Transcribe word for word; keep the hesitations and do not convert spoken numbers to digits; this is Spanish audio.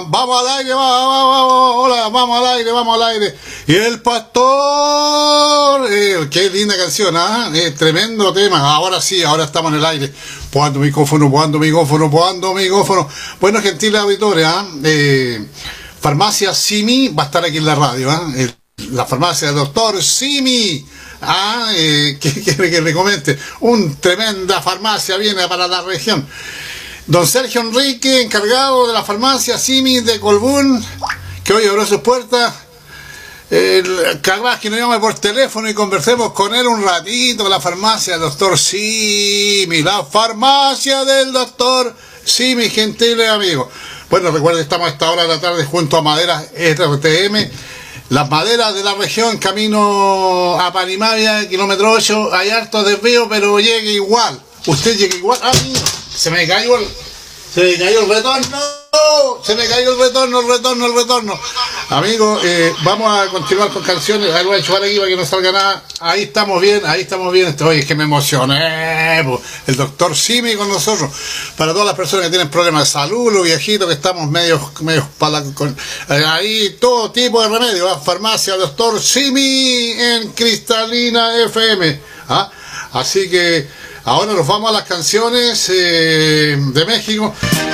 Vamos al aire, vamos, vamos, vamos, hola, vamos al aire, vamos al aire. Y el pastor, eh, qué linda canción, ¿ah? ¿eh? Eh, tremendo tema. Ahora sí, ahora estamos en el aire. Poando micrófono, poando micrófono, poando micrófono. Bueno, gentiles auditores, ¿ah? eh, Farmacia Simi va a estar aquí en la radio, ¿ah? Eh, la farmacia del doctor Simi. Ah, eh, ¿qué quiere que le comente? Un tremenda farmacia viene para la región. Don Sergio Enrique, encargado de la farmacia Simi de Colbún, que hoy abrió sus puertas. El capaz que nos llame por teléfono y conversemos con él un ratito. La farmacia del doctor Simi, la farmacia del doctor Simi, gentiles amigos. Bueno, recuerden, estamos a esta hora de la tarde junto a Maderas R T M. Las maderas de la región, camino a Panimavia, kilómetro ocho, hay harto desvío, pero llegue igual. Usted llegue igual. ¡Ah, mira! Se me cayó el... Se me cayó el retorno. Se me cayó el retorno, el retorno, el retorno. Amigos, eh, vamos a continuar con canciones. Ahí voy a enchufar aquí para que no salga nada. Ahí estamos bien, ahí estamos bien. Oye, es que me emocioné. Po. El doctor Simi con nosotros. Para todas las personas que tienen problemas de salud, los viejitos que estamos medios, medios para con, eh, ahí todo tipo de remedios. ¿Ah? Farmacia doctor Simi en Cristalina F M. ¿Ah? Así que ahora nos vamos a las canciones eh, de México.